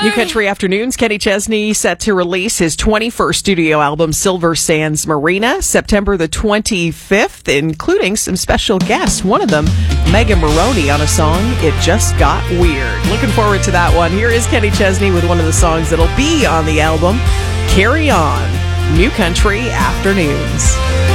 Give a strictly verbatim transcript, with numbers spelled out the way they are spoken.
New Country Afternoons, Kenny Chesney set to release his twenty-first studio album, Silver Sands Marina, September the twenty-fifth, including some special guests. One of them, Megan Maroney, on a song, It Just Got Weird. Looking forward to that one. Here is Kenny Chesney with one of the songs that'll be on the album, Carry On, New Country Afternoons.